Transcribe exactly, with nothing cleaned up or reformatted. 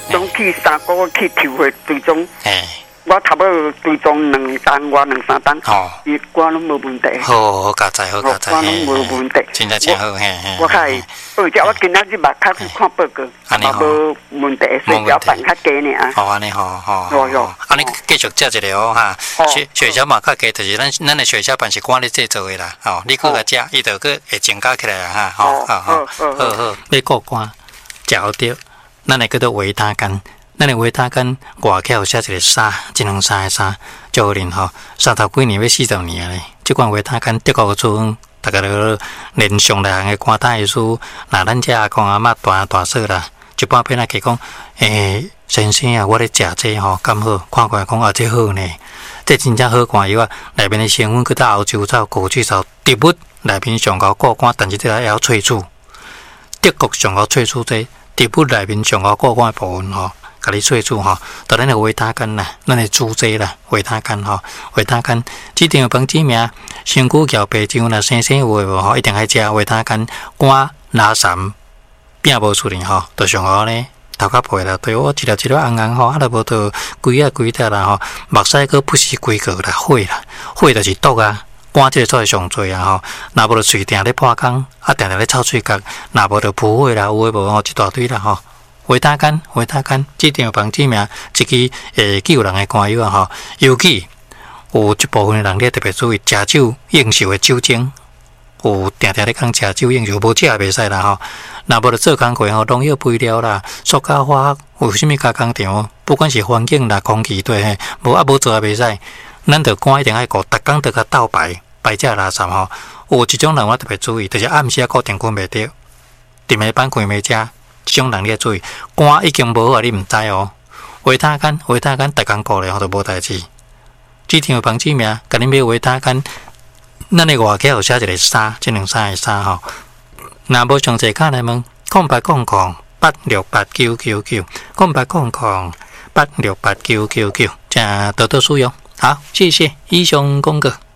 种去三个月去抽血追踪， 哎， 我差不多追踪两单，我两三单， 哦， 伊我拢无问题。 好好加载，好加载， 我拢无问题， 真正真好，嘿嘿。 我开，而且我今仔日目较去看报告，嘛无问题，所以要办较低尔。 好安尼，好好。 哦哟， 啊，你继续接一个哦哈，血血小板较低，就是咱咱的血小板是管你制作的啦，哦，你搁个食，伊就搁会增加起来啊哈，好好好，好好，要过关，食好着，咱会叫做维他甘。咱的维他甘外口有写一个三，一两三的三，足好啉吼。三头几年要四十年咧，即款维他甘德国出，大家都连上来行的官大医师，那咱这阿公阿嬷大大嫂啦，一般片来去讲，诶，先生啊，我咧食这吼，咁好，看看讲啊，这好呢，这真正好看以外，内面的成分佮到欧洲草、枸杞草、植物内面上高过关，但是这还要萃取，德国上高萃取这植物内面上高过关的部分吼。甲你萃取吼，就咱的维他甘啦，咱的猪济啦，维他甘吼，维他甘，指定有帮指名，身躯脚白肿啦，生生有诶无吼，一定爱食维他甘，肝拉痰，变无出嚟吼，就上好呢，头壳皮啦，对我一粒一粒红红吼，啊，都无到规啊规条啦吼，目屎个不是规个啦，血啦，血就是毒啊。肝这个做上多啊吼，若无就喙定咧破空，啊定定咧臭喙角，若无就浮血啦，有诶无吼，一大堆啦吼。维他甘，维他甘，指定有帮指名，一支诶救人诶肝药啊吼。尤其有一部分人你特别注意，食酒应酬诶酒精，有定定咧讲食酒应酬，无食也袂使啦吼。若无就做工课吼，农药肥料啦，塑胶化学，有啥物加工厂，不管是环境啦、空气对嘿，无啊无做也袂使。咱着肝一定爱顾，逐工着甲倒排排只垃圾吼。有一种人我特别注意，就是暗时固定困袂着，伫下班困袂食。这种人你要注意，肝已经无啊，你唔知哦。维他甘，维他甘，逐工顾咧，吼都无代志。指定有帮指名，甲你买维他甘，咱的外口有写一个三，这两三个三吼。若无详细看来问，空八空空八六八九九九，空八空空八六八九九九，这多多使用。好，谢谢以上公告。